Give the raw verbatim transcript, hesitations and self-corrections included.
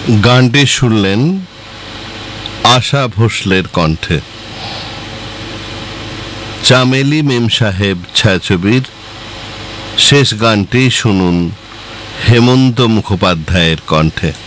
গানটি শুনলেন আশা ভোসলের কণ্ঠে। চামেলি মেম সাহেব ছায়াছবির শেষ গানটি শুনুন হেমন্ত মুখোপাধ্যায়ের কণ্ঠে।